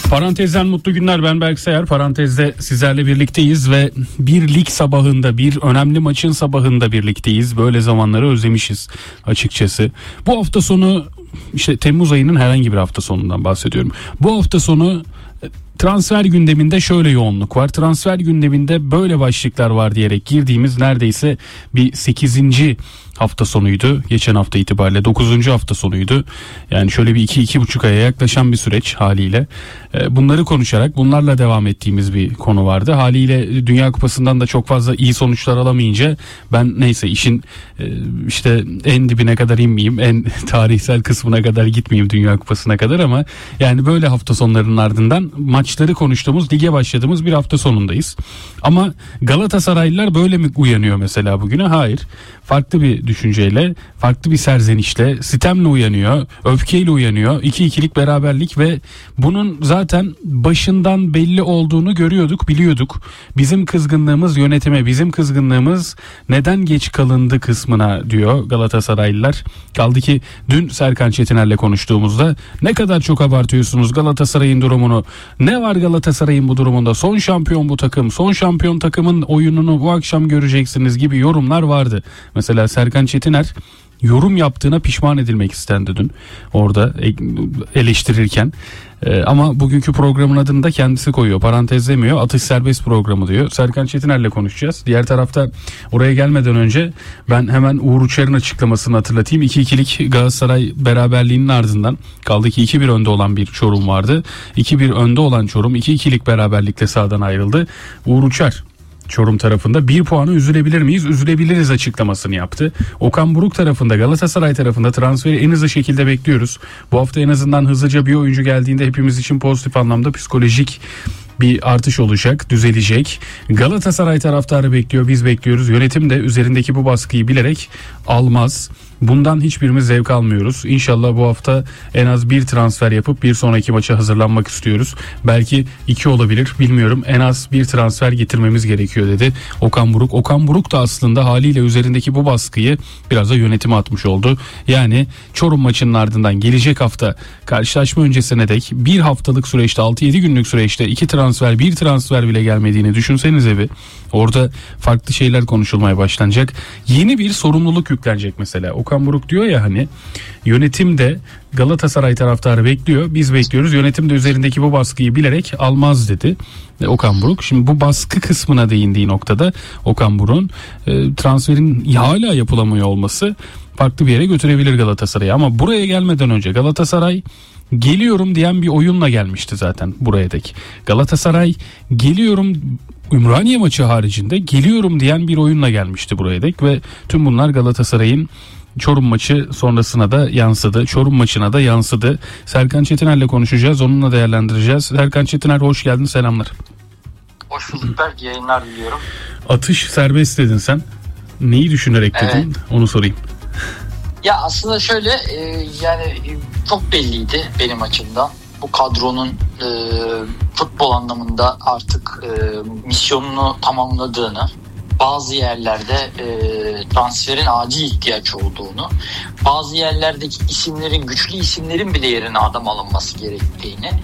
Parantezden mutlu günler, ben Berk Sayar. Parantezde sizlerle birlikteyiz ve bir lig sabahında, bir önemli maçın sabahında birlikteyiz. Böyle zamanları özlemişiz açıkçası. Bu hafta sonu, işte Temmuz ayının herhangi bir hafta sonundan bahsediyorum. Bu hafta sonu transfer gündeminde şöyle yoğunluk var. Transfer gündeminde böyle başlıklar var diyerek girdiğimiz neredeyse bir 8. hafta sonuydu. Geçen hafta itibariyle 9. hafta sonuydu. Yani şöyle bir 2-2,5 aya yaklaşan bir süreç haliyle. Bunları konuşarak, bunlarla devam ettiğimiz bir konu vardı. Haliyle Dünya Kupası'ndan da çok fazla iyi sonuçlar alamayınca ben neyse işin işte en dibine kadar inmeyeyim, en tarihsel kısmına kadar gitmeyeyim Dünya Kupası'na kadar, ama yani böyle hafta sonlarının ardından maçları konuştuğumuz, lige başladığımız bir hafta sonundayız. Ama Galatasaraylılar böyle mi uyanıyor mesela bugüne? Hayır. Farklı bir düşünceyle, farklı bir serzenişle, sitemle uyanıyor, öfkeyle uyanıyor. 2-2'lik beraberlik ve bunun zaten başından belli olduğunu görüyorduk, biliyorduk. Bizim kızgınlığımız yönetime, bizim kızgınlığımız neden geç kalındı kısmına diyor Galatasaraylılar. Kaldı ki dün Serkan Çetiner'le konuştuğumuzda ne kadar çok abartıyorsunuz Galatasaray'ın durumunu. Ne var Galatasaray'ın bu durumunda? Son şampiyon bu takım. Son şampiyon takımın oyununu bu akşam göreceksiniz gibi yorumlar vardı. Mesela Serkan Çetiner yorum yaptığına pişman edilmek istendi dün orada eleştirirken. Ama bugünkü programın adını da kendisi koyuyor. Parantez demiyor. Atış serbest programı diyor. Serkan Çetiner'le konuşacağız. Diğer tarafta oraya gelmeden önce ben hemen Uğur Uçar'ın açıklamasını hatırlatayım. 2-2'lik Galatasaray beraberliğinin ardından kaldı ki 2-1 önde olan bir Çorum vardı. 2-1 önde olan Çorum 2-2'lik beraberlikle sahadan ayrıldı. Uğur Uçar Çorum tarafında 1 puanı üzülebilir miyiz? Üzülebiliriz açıklamasını yaptı. Okan Buruk tarafında, Galatasaray tarafında transferi en hızlı şekilde bekliyoruz. Bu hafta en azından hızlıca bir oyuncu geldiğinde hepimiz için pozitif anlamda psikolojik bir artış olacak, düzelecek. Galatasaray taraftarı bekliyor, biz bekliyoruz. Yönetim de üzerindeki bu baskıyı bilerek almaz. Bundan hiçbirimiz zevk almıyoruz. İnşallah bu hafta en az bir transfer yapıp bir sonraki maça hazırlanmak istiyoruz. Belki 2 olabilir, bilmiyorum. En az bir transfer getirmemiz gerekiyor dedi Okan Buruk. Okan Buruk da aslında haliyle üzerindeki bu baskıyı biraz da yönetime atmış oldu. Yani Çorum maçının ardından gelecek hafta karşılaşma öncesine dek bir haftalık süreçte, 6-7 günlük süreçte 2 transfer, 1 transfer bile gelmediğini düşünsenize bir. Orada farklı şeyler konuşulmaya başlanacak. Yeni bir sorumluluk yüklenecek mesela. Okan Buruk diyor ya, hani yönetim de Galatasaray taraftarı bekliyor, biz bekliyoruz. Yönetim de üzerindeki bu baskıyı bilerek almaz dedi Okan Buruk. Şimdi bu baskı kısmına değindiği noktada Okan Buruk'un transferin hala yapılamıyor olması farklı bir yere götürebilir Galatasaray'ı. Ama buraya gelmeden önce Galatasaray geliyorum diyen bir oyunla gelmişti zaten buraya dek. Galatasaray geliyorum, Ümraniye maçı haricinde geliyorum diyen bir oyunla gelmişti buraya dek ve tüm bunlar Galatasaray'ın Çorum maçı sonrasına da yansıdı. Çorum maçına da yansıdı. Serkan Çetiner'le konuşacağız. Onunla değerlendireceğiz. Serkan Çetiner, hoş geldin. Selamlar. Hoş bulduk Berk. Yayınlar diliyorum. Atış serbest dedin sen. Neyi düşünerek dedin? Evet. Onu sorayım. Ya aslında şöyle yani çok belliydi benim açımdan. Bu kadronun futbol anlamında artık misyonunu tamamladığını, bazı yerlerde transferin acil ihtiyaç olduğunu, bazı yerlerdeki isimlerin, güçlü isimlerin bile yerine adam alınması gerektiğini